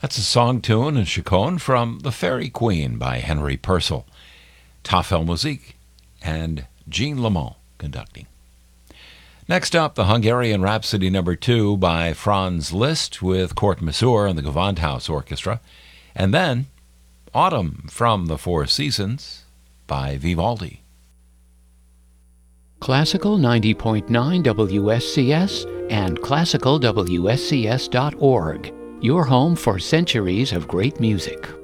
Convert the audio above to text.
That's a song, tune, and chaconne from The Fairy Queen by Henry Purcell, Tafel Musik, and Jean Lamont conducting. Next up, the Hungarian Rhapsody No. 2 by Franz Liszt with Kurt Masur and the Gewandhaus Orchestra, and then Autumn from the Four Seasons by Vivaldi. Classical 90.9 WSCS and classicalwscs.org, your home for centuries of great music.